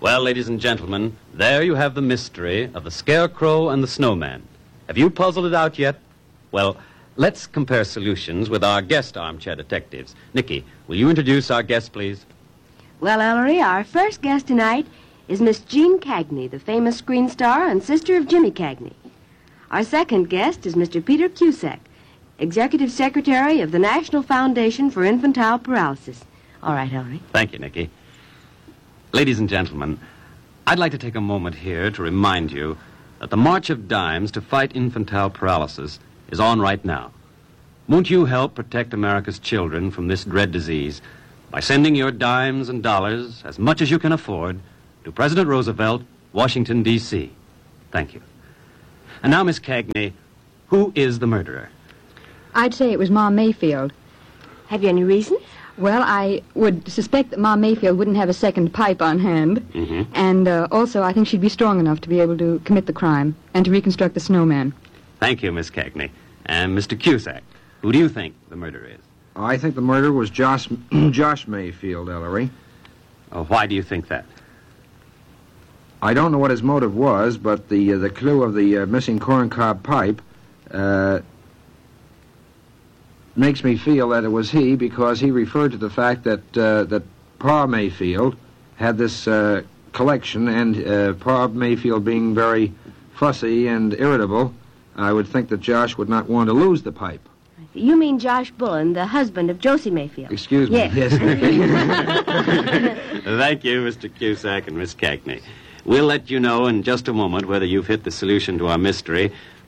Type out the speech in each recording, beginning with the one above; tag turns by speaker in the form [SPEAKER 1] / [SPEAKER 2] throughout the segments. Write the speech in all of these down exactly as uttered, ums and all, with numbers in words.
[SPEAKER 1] Well, ladies and gentlemen, there you have the mystery of the Scarecrow and the Snowman. Have you puzzled it out yet? Well, let's compare solutions with our guest armchair detectives. Nikki, will you introduce our guest, please?
[SPEAKER 2] Well, Ellery, our first guest tonight is Miss Jean Cagney, the famous screen star and sister of Jimmy Cagney. Our second guest is Mister Peter Cusack, Executive Secretary of the National Foundation for Infantile Paralysis. All right, Ellery.
[SPEAKER 1] Thank you, Nikki. Ladies and gentlemen, I'd like to take a moment here to remind you that the March of Dimes to fight infantile paralysis is on right now. Won't you help protect America's children from this dread disease by sending your dimes and dollars, as much as you can afford, to President Roosevelt, Washington, D C? Thank you. And now, Miss Cagney, who is the murderer?
[SPEAKER 3] I'd say it was Ma Mayfield.
[SPEAKER 2] Have you any reason?
[SPEAKER 3] Well, I would suspect that Ma Mayfield wouldn't have a second pipe on hand.
[SPEAKER 1] Mm-hmm.
[SPEAKER 3] And uh, also, I think she'd be strong enough to be able to commit the crime and to reconstruct the snowman.
[SPEAKER 1] Thank you, Miss Cagney. And Mister Cusack, who do you think the murderer is?
[SPEAKER 4] I think the murderer was Josh, Josh Mayfield, Ellery.
[SPEAKER 1] Oh, why do you think that?
[SPEAKER 4] I don't know what his motive was, but the uh, the clue of the uh, missing corncob pipe uh, makes me feel that it was he, because he referred to the fact that uh, that Pa Mayfield had this uh, collection, and uh, Pa Mayfield being very fussy and irritable, I would think that Josh would not want to lose the pipe.
[SPEAKER 2] You mean Josh Bullen, the husband of Josie Mayfield?
[SPEAKER 4] Excuse me.
[SPEAKER 2] Yes.
[SPEAKER 1] Thank you, Mister Cusack and Miss Cagney. We'll let you know in just a moment whether you've hit the solution to our mystery.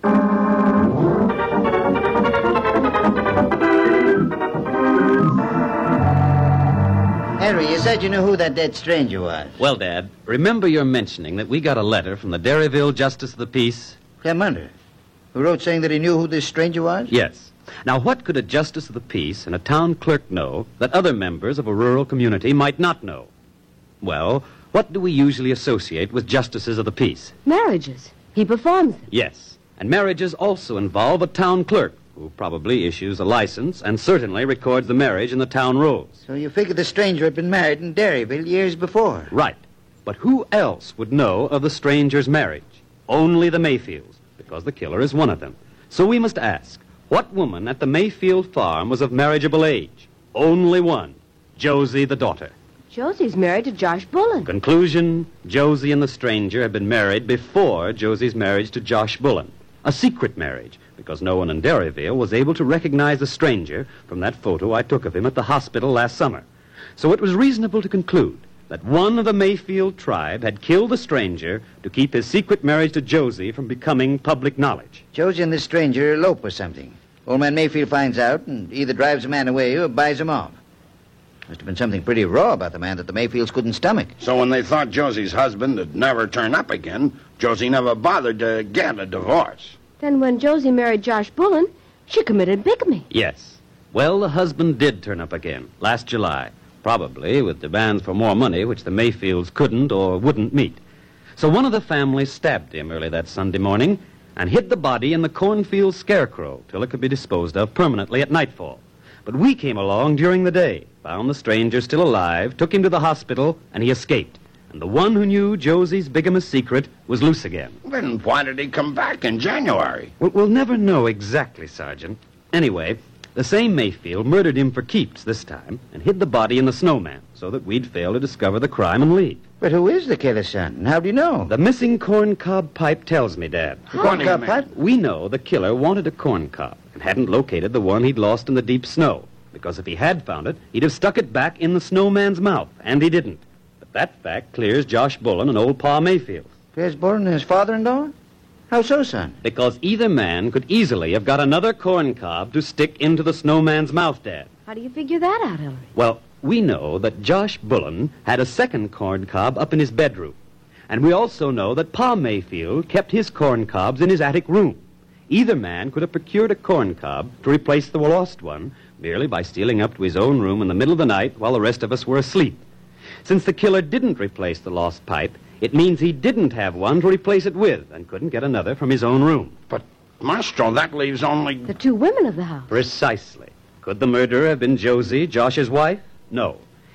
[SPEAKER 5] Henry, you said you knew who that dead stranger was.
[SPEAKER 1] Well, Dad, remember your mentioning that we got a letter from the Derryville Justice of the Peace?
[SPEAKER 5] Clemunder, who wrote saying that he knew who this stranger was?
[SPEAKER 1] Yes. Now, what could a Justice of the Peace and a town clerk know that other members of a rural community might not know? Well, what do we usually associate with Justices of the Peace?
[SPEAKER 2] Marriages. He performs them.
[SPEAKER 1] Yes. And marriages also involve a town clerk, who probably issues a license and certainly records the marriage in the town rolls.
[SPEAKER 5] So you figured the stranger had been married in Derryville years before.
[SPEAKER 1] Right. But who else would know of the stranger's marriage? Only the Mayfields, because the killer is one of them. So we must ask, what woman at the Mayfield farm was of marriageable age? Only one. Josie, the daughter.
[SPEAKER 2] Josie's married to Josh Bullen.
[SPEAKER 1] Conclusion, Josie and the stranger had been married before Josie's marriage to Josh Bullen. A secret marriage, because no one in Derryville was able to recognize the stranger from that photo I took of him at the hospital last summer. So it was reasonable to conclude that one of the Mayfield tribe had killed the stranger to keep his secret marriage to Josie from becoming public knowledge.
[SPEAKER 5] Josie and this stranger elope or something. Old man Mayfield finds out and either drives the man away or buys him off. Must have been something pretty raw about the man that the Mayfields couldn't stomach.
[SPEAKER 6] So when they thought Josie's husband would never turn up again, Josie never bothered to get a divorce.
[SPEAKER 2] Then when Josie married Josh Bullen, she committed bigamy.
[SPEAKER 1] Yes. Well, the husband did turn up again, last July, probably with demands for more money which the Mayfields couldn't or wouldn't meet. So one of the families stabbed him early that Sunday morning and hid the body in the cornfield scarecrow till it could be disposed of permanently at nightfall. But we came along during the day, found the stranger still alive, took him to the hospital, and he escaped. And the one who knew Josie's bigamous secret was loose again.
[SPEAKER 6] Then why did he come back in January?
[SPEAKER 1] We'll, we'll never know exactly, Sergeant. Anyway, the same Mayfield murdered him for keeps this time and hid the body in the snowman so that we'd fail to discover the crime and leave.
[SPEAKER 5] But who is the killer, son? And how do you know?
[SPEAKER 1] The missing corncob pipe tells me, Dad.
[SPEAKER 5] Corncob pipe?
[SPEAKER 1] We know the killer wanted a corncob and hadn't located the one he'd lost in the deep snow. Because if he had found it, he'd have stuck it back in the snowman's mouth, and he didn't. But that fact clears Josh Bullen and old Pa Mayfield.
[SPEAKER 5] Clears Bullen and his father-in-law? How so, son?
[SPEAKER 1] Because either man could easily have got another corncob to stick into the snowman's mouth, Dad.
[SPEAKER 2] How do you figure that out, Ellery?
[SPEAKER 1] Well, we know that Josh Bullen had a second corncob up in his bedroom. And we also know that Pa Mayfield kept his corncobs in his attic room. Either man could have procured a corncob to replace the lost one merely by stealing up to his own room in the middle of the night while the rest of us were asleep. Since the killer didn't replace the lost pipe, it means he didn't have one to replace it with and couldn't get another from his own room.
[SPEAKER 6] But, Maestro, that leaves only...
[SPEAKER 2] The two women of the house.
[SPEAKER 1] Precisely. Could the murderer have been Josie, Josh's wife? No.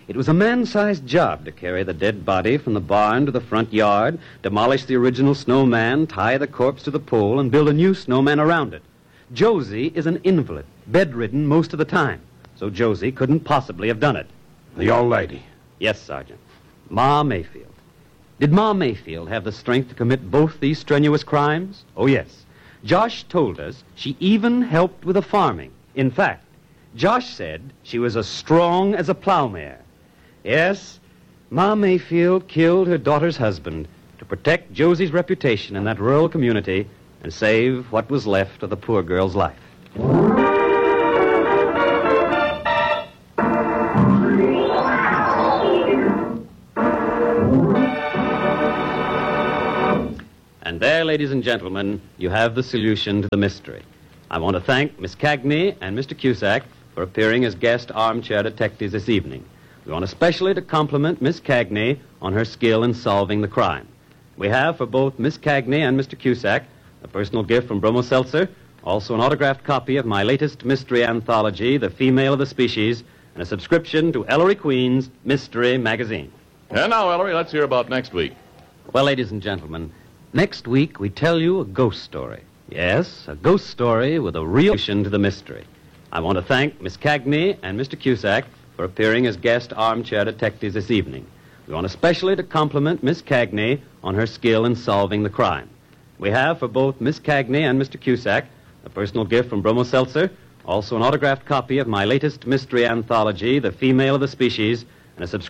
[SPEAKER 1] It was a man-sized job to carry the dead body from the barn to the front yard, demolish the original snowman, tie the corpse to the pole, and build a new snowman around it. Josie is an invalid, bedridden most of the time, so Josie couldn't possibly have done it.
[SPEAKER 6] The old lady.
[SPEAKER 1] Yes, Sergeant. Ma Mayfield. Did Ma Mayfield have the strength to commit both these strenuous crimes? Oh, yes. Josh told us she even helped with the farming. In fact, Josh said she was as strong as a plowmare. Yes, Ma Mayfield killed her daughter's husband to protect Josie's reputation in that rural community and save what was left of the poor girl's life. And there, ladies and gentlemen, you have the solution to the mystery. I want to thank Miss Cagney and Mister Cusack for appearing as guest armchair detectives this evening. We want especially to compliment Miss Cagney on her skill in solving the crime. We have for both Miss Cagney and Mister Cusack a personal gift from Bromo Seltzer, also an autographed copy of my latest mystery anthology, The Female of the Species, and a subscription to Ellery Queen's Mystery Magazine.
[SPEAKER 7] And now, Ellery, let's hear about next week.
[SPEAKER 1] Well, ladies and gentlemen, next week we tell you a ghost story. Yes, a ghost story with a real solution to the mystery. I want to thank Miss Cagney and Mister Cusack for appearing as guest armchair detectives this evening. We want especially to compliment Miss Cagney on her skill in solving the crime. We have for both Miss Cagney and Mister Cusack a personal gift from Bromo Seltzer, also an autographed copy of my latest mystery anthology, The Female of the Species, and a subscription